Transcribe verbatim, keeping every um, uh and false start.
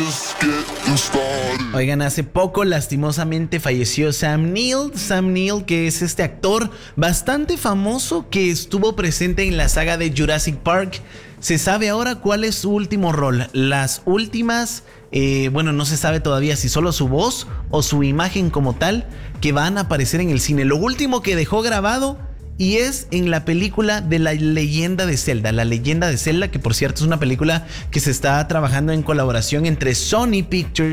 Oigan, hace poco lastimosamente falleció Sam Neill. Sam Neill, que es este actor bastante famoso que estuvo presente en la saga de Jurassic Park. Se sabe ahora cuál es su último rol. Las últimas, eh, bueno, no se sabe todavía si solo su voz o su imagen como tal que van a aparecer en el cine. Lo último que dejó grabado y es en la película de La Leyenda de Zelda. La Leyenda de Zelda, que por cierto es una película que se está trabajando en colaboración entre Sony Pictures